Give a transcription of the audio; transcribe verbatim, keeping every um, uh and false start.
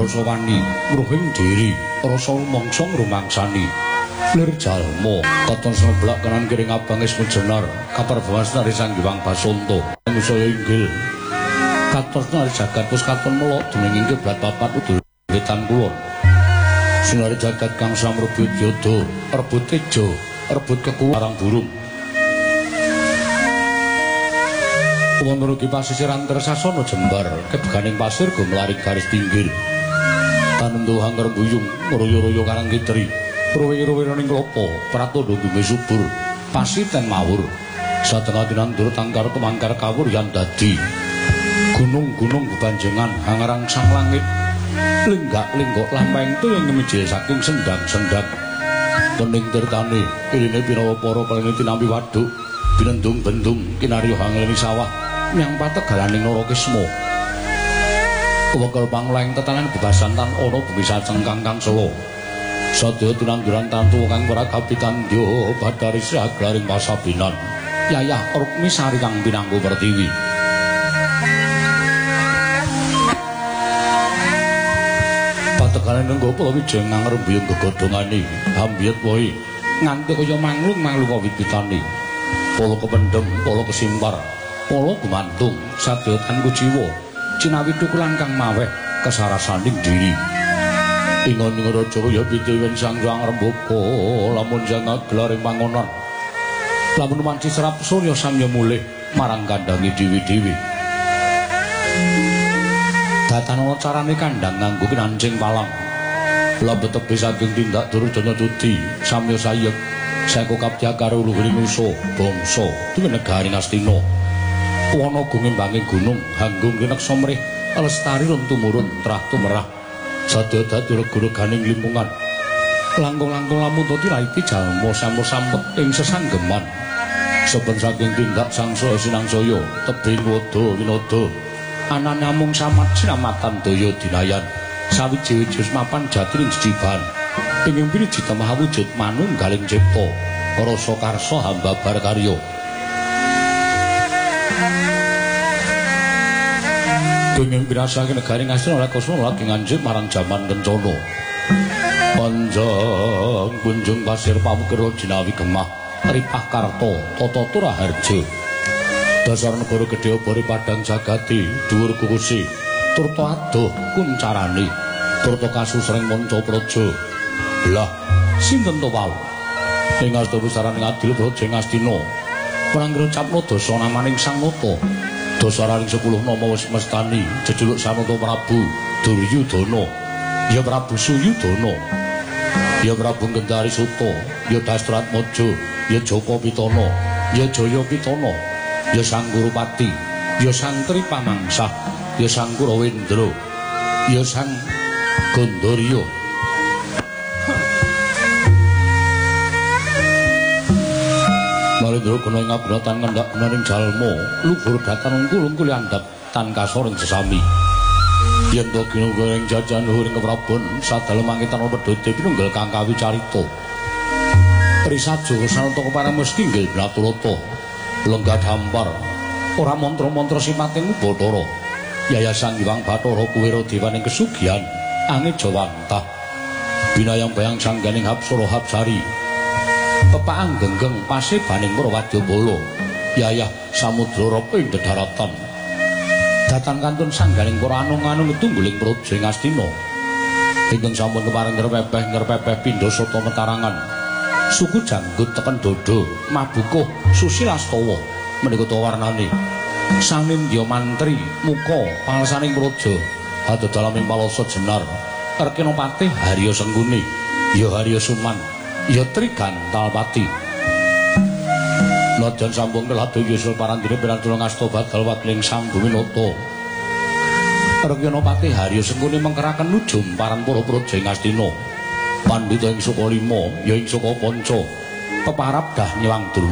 rasa wani ngruhing diri rasa mangsa ngrumangsani lir jalma katon seblak kanan kiri ngabang ismu jenar kaperbawas nari Sang Hyang Basanta musaya inggil katon nari jagat pus katon melok dening inggil blat papat udul wetan kulon sinari jagat kang samrebut yodo rebut tejo rebut kekuwarang burung Menurugi pasisir antar sasana jembar kebeganing pasir go mlarik garis pinggir tanendu hangger buyung royo-royo karang kitri ruwi-ruwi ning klopo pratandha gume subur pasir ten mawur satengah tinandur tangkar kemangkar kawur yan dadi gunung-gunung bebanjengan hangarang sang langit lenggak-lenggok lampeng tu yang ngemijil saking sendang-sendang pening tirtane irine pirawa para paling tinampi waduk binendung-bendung kinarya hangleni sawah nyang pategalaning Nara Kisma Wekel pangleng tetanen bebasan tan ana bumi sajeng kangkang Solo sadaya tinanduran tantu kang ora kapitandya badari saglaring pasabinan Yayah Rukmi Sari kang pinanggo pertiwi pategalaning nggo pawijeng ngrembuyung gegodhongane ambiyet wae nganti kaya manglung-manglung wit-witane polo kependem, polo kesimpar, polo gumantung, sadaya tanku jiwa, cinawi tukulan kang maweh kesarasaning diri. Ingon ngaraja kaya pituwin Sang Hyang Rembaka, lamun jangan gelaring pangonan. Lamun wanci serap surya samya mulih marang kandangi dewi-dewi. Datana carane kandhang nganggo kinancing palang. Lambet tebi saking tindak Durjana Dudi, samya sayek. Seko kapjakar uluhuring uso bangsa duwe negari Ngastina wana gumembanging gunung hanggung kineksa mrih lestari lan tumurun trah tumerah sadaya dadi rega-reganing limpungan langkung-langkung lamun dadi raiti jalma sampur-sampet ing sesanggeman saben saking tindak sangsaya sinangsaya tebing wada winada anane amung samat sinamatan daya dinayan sawiji-wiji mapan jatining jejiban ingin piniji tamah wujud manunggaling cipta rasa karsa hamba bar karya ingin pirasake negari Ngastina Lakasana lagi nganjing marang jaman kencana panjang kunjung pasir pamukira jinawi gemah ripah karta tata turaharja dasar negara gedhe obore padang jagati dhuwur kukusi turta adoh kuncarane turta kasusreng manca praja lah sinten to wau ing asta pusaraning adil praja Ngastina prangra capna dasa namaning Sang Nata dasaraning sepuluh nama wis mestani jejuluk Sanata Prabu Duryudana ya Prabu Suyudana ya Prabu Gendari Suta ya Dastratmaja ya Jaka Pitana ya Jaya Pitana ya Sang Gurupati ya Sang Tripamangsah ya Sang Kurawendra ya Sang Gandharya Malendra guna ing abnatan ngendak gunaning jalma luhur datan ungkul-ungkul andhap tan kasoring sesami yen to ginung jajan luhuring keprabon sadalem mangitan pedhot pinunggal kang kawicarita risajo sanata keparamus kinggil Blatulata lenggah dampar ora mantra-mantra sipating Bathara Yayah Sang Hyang Bathara kuwira dewaning kesugihan angin jawantah binayang bayang sangganing Hapsara Hapsari pepaang genggeng pasibaning Prawadyabala Yayah Samudra Rapa ing dedharatan datan kantun sangganing para anung-anung tungguling praja Ngastina ingkang sampun kepareng ngrepepeh ngrepepeh pindha sata metarangan suku janggut teken dodo mabukuh susilastawa menika to warnane sanindya mantri muka pangsaning praja hadalaming palasa jenar Rekinopati Harya Sengguni ya Harya Suman ya Trigantalpati najan sambung keladu yusul parandene pirantula ngasta badal wadling Sang Buminata Rekinopati Harya Sengguni mengkeraken nujum paran para praja Ngastina pandhita ing Sukalima ya ing Sukapanca peparap dah nyewang